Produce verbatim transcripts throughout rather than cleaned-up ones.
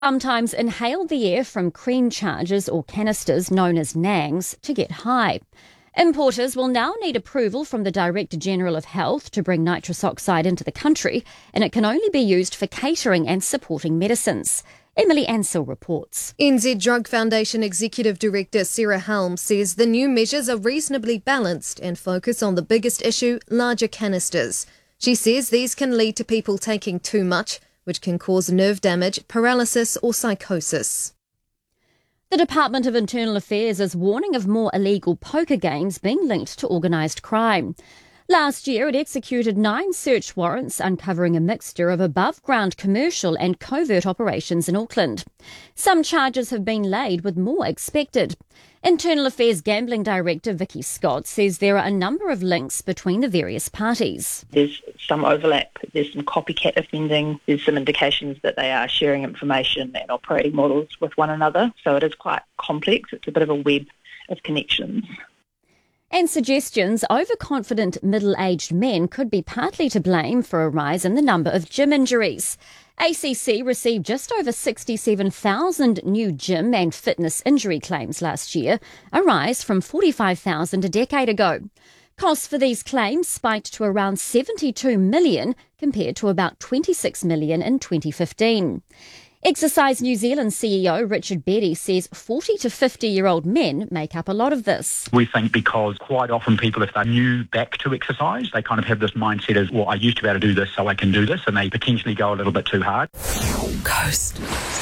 Sometimes inhale the air from cream chargers or canisters known as nangs to get high. Importers will now need approval from the Director General of Health to bring nitrous oxide into the country, and it can only be used for catering and supporting medicines. Emily Ansell reports. N Z Drug Foundation Executive Director Sarah Helm says the new measures are reasonably balanced and focus on the biggest issue, larger canisters. She says these can lead to people taking too much, which can cause nerve damage, paralysis or psychosis. The Department of Internal Affairs is warning of more illegal poker games being linked to organised crime. Last year, it executed nine search warrants uncovering a mixture of above-ground commercial and covert operations in Auckland. Some charges have been laid, with more expected. Internal Affairs Gambling Director Vicky Scott says there are a number of links between the various parties. There's some overlap, there's some copycat offending, there's some indications that they are sharing information and operating models with one another, so it is quite complex. It's a bit of a web of connections. And suggestions overconfident middle-aged men could be partly to blame for a rise in the number of gym injuries. A C C received just over sixty-seven thousand new gym and fitness injury claims last year, a rise from forty-five thousand a decade ago. Costs for these claims spiked to around seventy-two million dollars compared to about twenty-six million dollars in twenty fifteen. Exercise New Zealand C E O Richard Beddy says forty to fifty-year-old men make up a lot of this. We think because quite often people, if they're new back to exercise, they kind of have this mindset as, well, I used to be able to do this, so I can do this, and they potentially go a little bit too hard. Coast.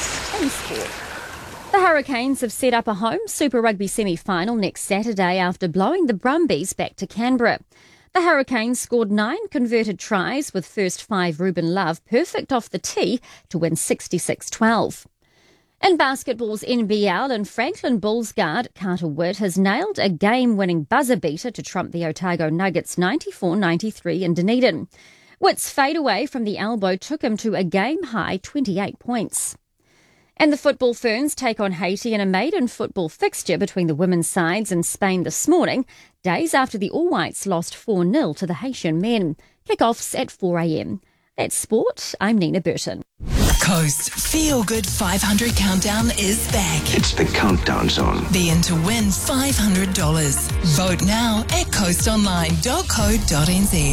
In sport. The Hurricanes have set up a home Super Rugby semi-final next Saturday after blowing the Brumbies back to Canberra. The Hurricanes scored nine converted tries, with first five Ruben Love perfect off the tee to win sixty-six twelve. In basketball's N B L, and Franklin Bulls guard Carter Witt has nailed a game-winning buzzer beater to trump the Otago Nuggets ninety-four ninety-three in Dunedin. Witt's fadeaway from the elbow took him to a game-high twenty-eight points. And the Football Ferns take on Haiti in a maiden football fixture between the women's sides in Spain this morning, days after the All Whites lost four nil to the Haitian men. Kick-offs at four a.m. That's sport. I'm Nina Burton. Coast Feel Good five hundred Countdown is back. It's the Countdown Zone. Be in to win five hundred dollars. Vote now at coast online dot co dot n z.